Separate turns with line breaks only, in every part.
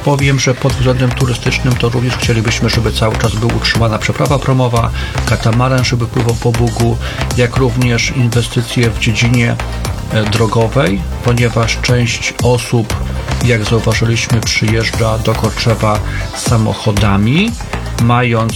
powiem, że pod względem turystycznym to również chcielibyśmy, żeby cały czas była utrzymana przeprawa promowa, katamaran, żeby pływał po Bugu, jak również inwestycje w dziedzinie drogowej, ponieważ część osób, jak zauważyliśmy, przyjeżdża do Korczewa samochodami, mając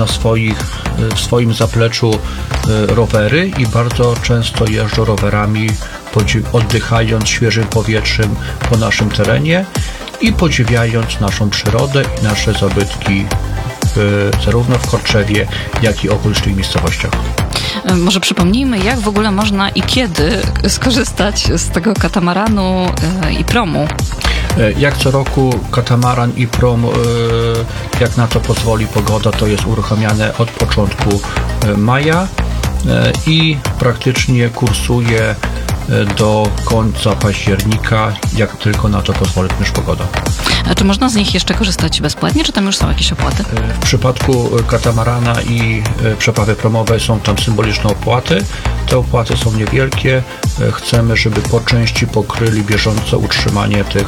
w swoim zapleczu rowery i bardzo często jeżdżą rowerami, oddychając świeżym powietrzem po naszym terenie i podziwiając naszą przyrodę i nasze zabytki zarówno w Korczewie, jak i okolicznych miejscowościach.
Może przypomnijmy, jak w ogóle można i kiedy skorzystać z tego katamaranu i promu.
Jak co roku katamaran i prom, jak na to pozwoli pogoda, to jest uruchamiane od początku maja i praktycznie kursuje do końca października, jak tylko na to pozwoli również pogoda.
A czy można z nich jeszcze korzystać bezpłatnie, czy tam już są jakieś opłaty?
W przypadku katamarana i przeprawy promowej są tam symboliczne opłaty. Te opłaty są niewielkie. Chcemy, żeby po części pokryli bieżące utrzymanie tych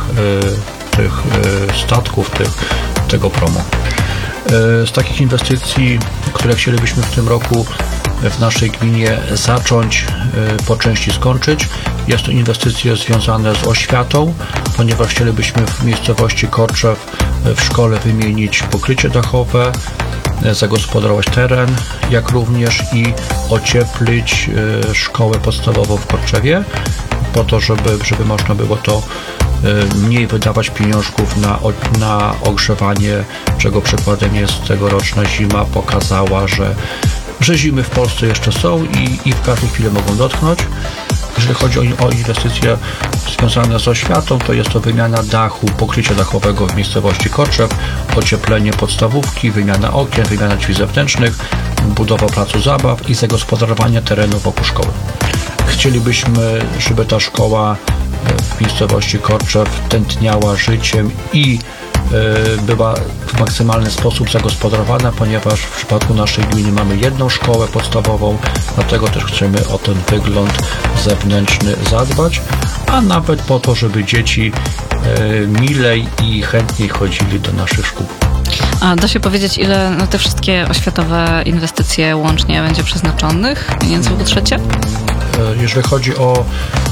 statków, tego promu. Z takich inwestycji, które chcielibyśmy w tym roku w naszej gminie zacząć, po części skończyć, jest to inwestycje związane z oświatą, ponieważ chcielibyśmy w miejscowości Korczew w szkole wymienić pokrycie dachowe, zagospodarować teren, jak również i ocieplić szkołę podstawową w Korczewie, po to, żeby można było to mniej wydawać pieniążków na ogrzewanie, czego przykładem jest tegoroczna zima. Pokazała, że zimy w Polsce jeszcze są i w każdej chwili mogą dotknąć. Jeżeli chodzi o inwestycje związane z oświatą, to jest to wymiana dachu, pokrycia dachowego w miejscowości Korczew, ocieplenie podstawówki, wymiana okien, wymiana drzwi zewnętrznych, budowa placu zabaw i zagospodarowanie terenu wokół szkoły. Chcielibyśmy, żeby ta szkoła w miejscowości Korczew tętniała życiem i była w maksymalny sposób zagospodarowana, ponieważ w przypadku naszej gminy mamy jedną szkołę podstawową, dlatego też chcemy o ten wygląd zewnętrzny zadbać, a nawet po to, żeby dzieci milej i chętniej chodzili do naszych szkół.
A da się powiedzieć, ile na te wszystkie oświatowe inwestycje łącznie będzie przeznaczonych pieniędzy w budżecie?
Jeżeli chodzi o